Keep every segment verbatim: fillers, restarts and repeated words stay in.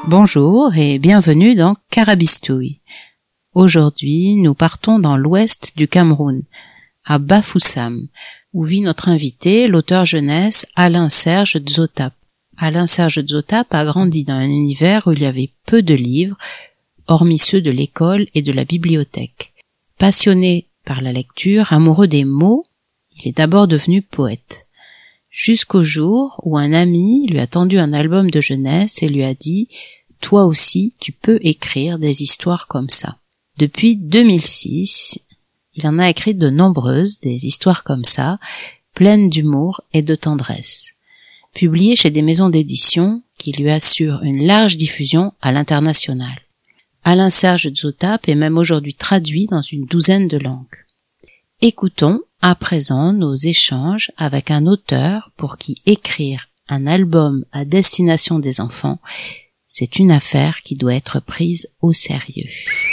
Bonjour et bienvenue dans Carabistouille. Aujourd'hui, nous partons dans l'ouest du Cameroun, à Bafoussam, où vit notre invité, l'auteur jeunesse Alain-Serge Dzotap. Alain-Serge Dzotap a grandi dans un univers où il y avait peu de livres, hormis ceux de l'école et de la bibliothèque. Passionné par la lecture, amoureux des mots, il est d'abord devenu poète. Jusqu'au jour où un ami lui a tendu un album de jeunesse et lui a dit « Toi aussi, tu peux écrire des histoires comme ça ». Depuis deux mille six, il en a écrit de nombreuses, des histoires comme ça, pleines d'humour et de tendresse. Publiées chez des maisons d'édition qui lui assurent une large diffusion à l'international. Alain-Serge Dzotap est même aujourd'hui traduit dans une douzaine de langues. Écoutons à présent nos échanges avec un auteur pour qui écrire un album à destination des enfants, c'est une affaire qui doit être prise au sérieux.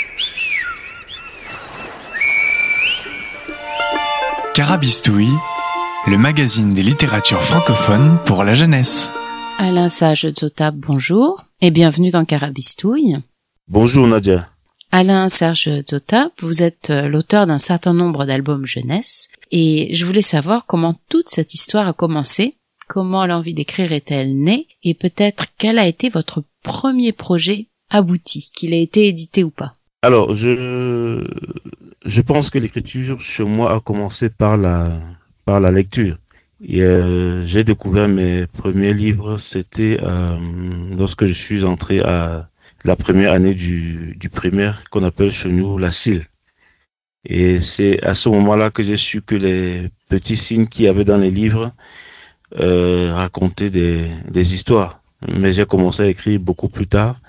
Carabistouille, le magazine des littératures francophones pour la jeunesse. Alain-Serge Dzotap, bonjour et bienvenue dans Carabistouille. Bonjour Nadia. Alain-Serge Dzotap, vous êtes l'auteur d'un certain nombre d'albums jeunesse et je voulais savoir comment toute cette histoire a commencé, comment l'envie d'écrire est-elle née et peut-être quel a été votre premier projet abouti, qu'il ait été édité ou pas. Alors, je je pense que l'écriture chez moi a commencé par la par la lecture. Et euh, j'ai découvert mes premiers livres, c'était euh, lorsque je suis entré à la première année du, du primaire qu'on appelle chez nous la C I L. Et c'est à ce moment-là que j'ai su que les petits signes qu'il y avait dans les livres euh, racontaient des, des histoires. Mais j'ai commencé à écrire beaucoup plus tard,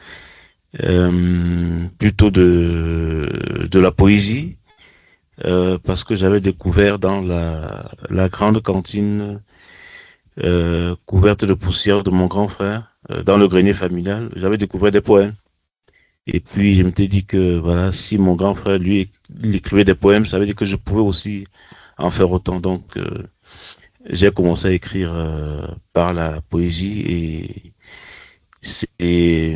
euh, plutôt de, de la poésie, euh, parce que j'avais découvert dans la, la grande cantine euh, couverte de poussière de mon grand frère, euh, dans le grenier familial, j'avais découvert des poèmes. Et puis je m'étais dit que voilà, si mon grand frère lui il écrivait des poèmes, ça veut dire que je pouvais aussi en faire autant. Donc euh, j'ai commencé à écrire euh, par la poésie et c'est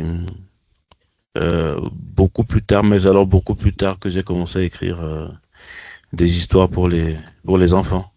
euh, beaucoup plus tard, mais alors beaucoup plus tard que j'ai commencé à écrire euh, des histoires pour les pour les enfants.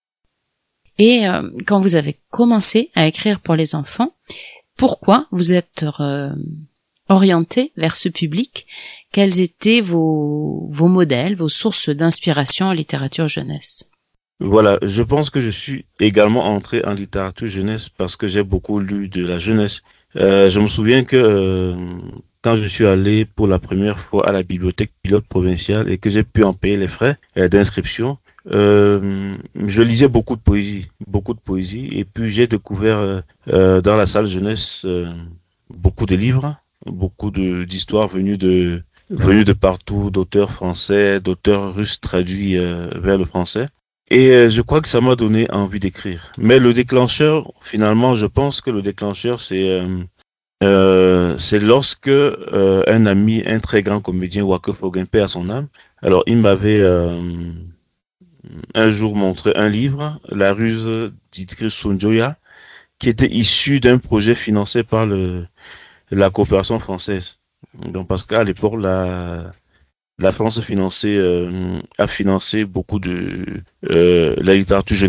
Et euh, quand vous avez commencé à écrire pour les enfants, pourquoi vous êtes euh, orienté vers ce public? Quels étaient vos, vos modèles, vos sources d'inspiration en littérature jeunesse? Voilà, je pense que je suis également entré en littérature jeunesse parce que j'ai beaucoup lu de la jeunesse. Euh, je me souviens que euh, quand je suis allé pour la première fois à la bibliothèque pilote provinciale et que j'ai pu en payer les frais euh, d'inscription, euh, je lisais beaucoup de poésie, beaucoup de poésie, et puis j'ai découvert euh, euh, dans la salle jeunesse euh, beaucoup de livres, beaucoup de d'histoires venues de venues de partout, d'auteurs français, d'auteurs russes traduits euh, vers le français. Et euh, je crois que ça m'a donné envie d'écrire. Mais le déclencheur, finalement, je pense que le déclencheur, c'est euh, euh, c'est lorsque euh, un ami, un très grand comédien, Wake Foguin, paix à son âme, alors il m'avait euh, un jour montré un livre, La ruse d'Idriss Soundjoya, qui était issu d'un projet financé par le la coopération française. Donc parce qu'à l'époque, la la France financée, euh, a financé beaucoup de euh, la littérature jeunesse